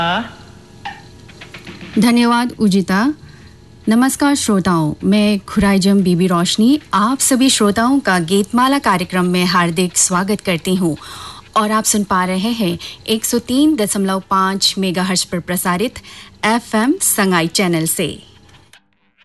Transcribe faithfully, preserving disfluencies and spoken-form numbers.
धन्यवाद उजिता। नमस्कार श्रोताओं, मैं खुराइजम बीबी रोशनी आप सभी श्रोताओं का गीतमाला कार्यक्रम में हार्दिक स्वागत करती हूँ और आप सुन पा रहे हैं एक सौ तीन दशमलव पाँच मेगाहर्ट्ज पर प्रसारित एफएम संगाई चैनल से।